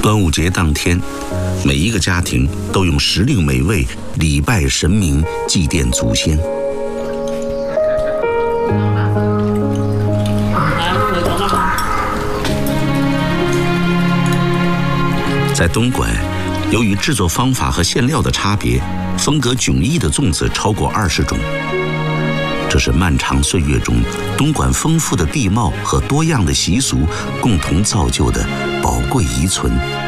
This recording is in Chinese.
端午节当天，每一个家庭都用时令美味礼拜神明、祭奠祖先。在东莞，由于制作方法和馅料的差别，风格迥异的粽子超过20种。这是漫长岁月中东莞丰富的地貌和多样的习俗共同造就的宝贵遗存。